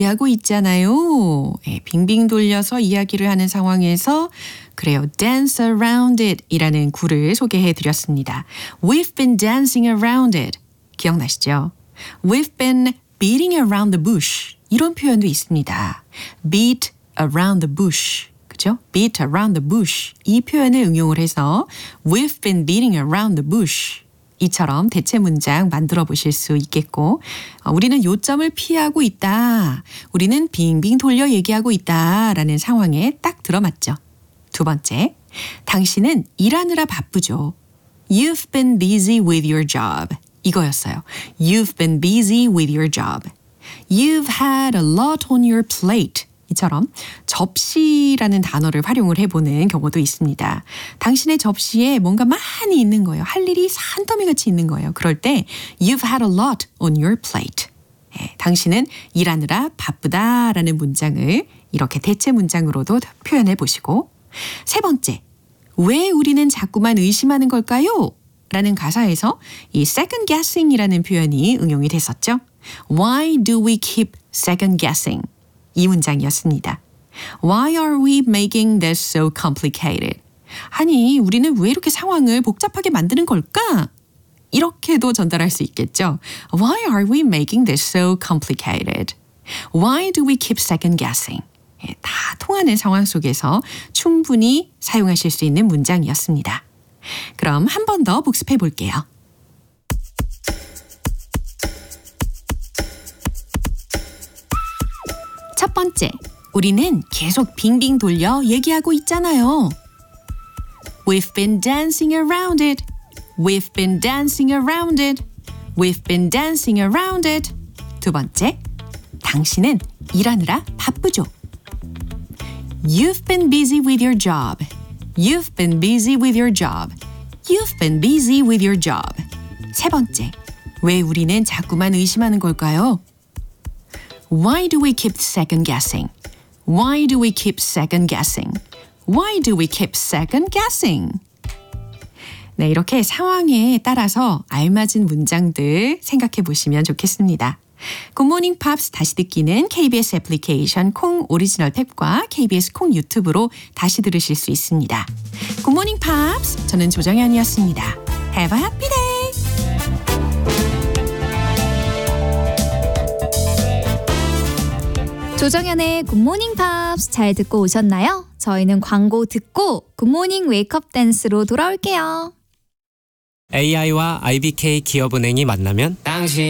하고 있잖아요. 네, 빙빙 돌려서 이야기를 하는 상황에서 그래요. Dance around it 이라는 구를 소개해 드렸습니다. We've been dancing around it. 기억나시죠? We've been beating around the bush. 이런 표현도 있습니다. Beat around the bush. 그죠? Beat around the bush. 이 표현을 응용을 해서 We've been beating around the bush. 이처럼 대체 문장 만들어 보실 수 있겠고 우리는 요점을 피하고 있다. 우리는 빙빙 돌려 얘기하고 있다. 라는 상황에 딱 들어맞죠. 두 번째, 당신은 일하느라 바쁘죠. You've been busy with your job. 이거였어요. You've been busy with your job. You've had a lot on your plate. 이처럼 접시라는 단어를 활용을 해보는 경우도 있습니다. 당신의 접시에 뭔가 많이 있는 거예요. 할 일이 산더미같이 있는 거예요. 그럴 때 You've had a lot on your plate. 네, 당신은 일하느라 바쁘다라는 문장을 이렇게 대체 문장으로도 표현해 보시고 세 번째, 왜 우리는 자꾸만 의심하는 걸까요? 라는 가사에서 이 second guessing이라는 표현이 응용이 됐었죠. Why do we keep second guessing? 이 문장이었습니다. Why are we making this so complicated? 아니, 우리는 왜 이렇게 상황을 복잡하게 만드는 걸까? 이렇게도 전달할 수 있겠죠. Why are we making this so complicated? Why do we keep second guessing? 다 통하는 상황 속에서 충분히 사용하실 수 있는 문장이었습니다. 그럼 한 번 더 복습해 볼게요. 첫 번째, 우리는 계속 빙빙 돌려 얘기하고 있잖아요. We've been dancing around it. We've been dancing around it. We've been dancing around it. 두 번째, 당신은 일하느라 바쁘죠. You've been busy with your job. You've been busy with your job. You've been busy with your job. 세 번째, 왜 우리는 자꾸만 의심하는 걸까요? Why do we keep second guessing? Why do we keep second guessing? Why do we keep second guessing? 네, 이렇게 상황에 따라서 알맞은 문장들 생각해 보시면 좋겠습니다. 굿모닝 팝스 다시 듣기는 KBS 애플리케이션 콩 오리지널 탭과 KBS 콩 유튜브로 다시 들으실 수 있습니다. 굿모닝 팝스, 저는 조정현이었습니다. Have a happy day! 조정현의 굿모닝 팝스 잘 듣고 오셨나요? 저희는 광고 듣고 굿모닝 웨이크업 댄스로 돌아올게요. AI와 IBK 기업은행이 만나면 당신